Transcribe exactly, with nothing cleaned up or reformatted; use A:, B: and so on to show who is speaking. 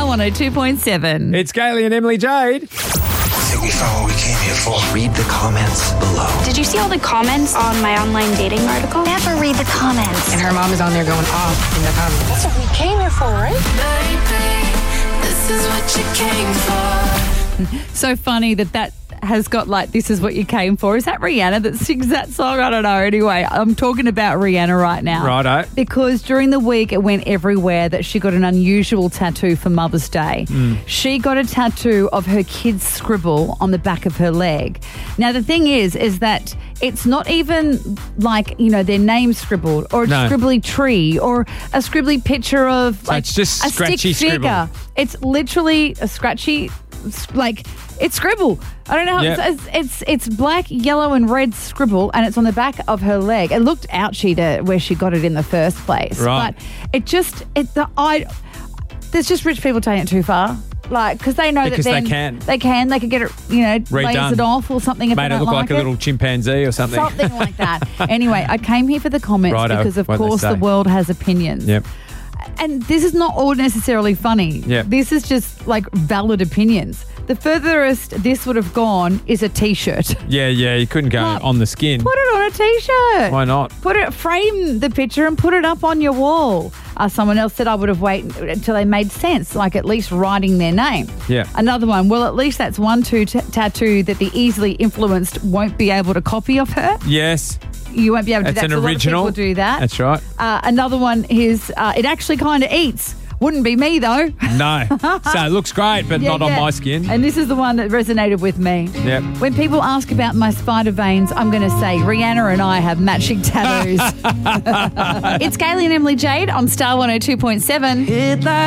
A: one oh two point seven.
B: It's Kaylee and Emily Jade.
C: I think we found what we came here for. Read the comments below.
D: Did you see all the comments on my online dating article?
E: Never read the comments.
F: And her mom is on there going off in the comments.
E: That's what we came here for, right?
G: Baby, this is what you came for.
A: So funny that that has got like, this is what you came for. Is that Rihanna that sings that song? I don't know. Anyway, I'm talking about Rihanna right now.
B: Righto.
A: Because during the week it went everywhere that she got an unusual tattoo for Mother's Day.
B: Mm.
A: She got a tattoo of her kid's scribble on the back of her leg. Now, the thing is, is that it's not even like, you know, their name scribbled or a
B: No.
A: scribbly tree or a scribbly picture of
B: So
A: like
B: it's just
A: a
B: scratchy
A: stick figure.
B: scribble.
A: It's literally a scratchy, like, it's scribble. I don't know how
B: Yep.
A: it's, it's it's black, yellow, and red scribble, and it's on the back of her leg. It looked ouchy to where she got it in the first place,
B: Right.
A: but it just it the I there's just rich people taking it too far, like because they know
B: Because
A: that
B: they
A: then
B: can.
A: they can they could get it, you know, lays
B: Redone.
A: it off or something if
B: Made
A: they
B: it
A: don't
B: look
A: like
B: like a
A: it.
B: little chimpanzee or something.
A: Something like that. Anyway, I came here for the comments
B: Righto.
A: because, of
B: What'd they
A: course,
B: say?
A: the world has opinions.
B: Yep.
A: And this is not all necessarily funny.
B: Yep.
A: This is just like valid opinions. The furthest this would have gone is a T-shirt.
B: Yeah, yeah. You couldn't go
A: Like,
B: on the skin.
A: Put it on a T-shirt.
B: Why not?
A: Put it, frame the picture and put it up on your wall. Uh, someone else said I would have waited until they made sense, like at least writing their name.
B: Yeah.
A: Another one, well, at least that's one two t- tattoo that the easily influenced won't be able to copy of her.
B: Yes.
A: You won't be able to do
B: That's
A: that.
B: an
A: So
B: original.
A: A lot of people do that.
B: That's right.
A: Uh, another one is uh, it actually kind of eats. Wouldn't be me, though.
B: No. So it looks great, but
A: Yeah,
B: not on
A: yeah.
B: my skin.
A: And this is the one that resonated with me.
B: Yep.
A: When people ask about my spider veins, I'm going to say Rihanna and I have matching tattoos. It's Kaylee and Emily Jade on Star one oh two point seven.
G: Hit like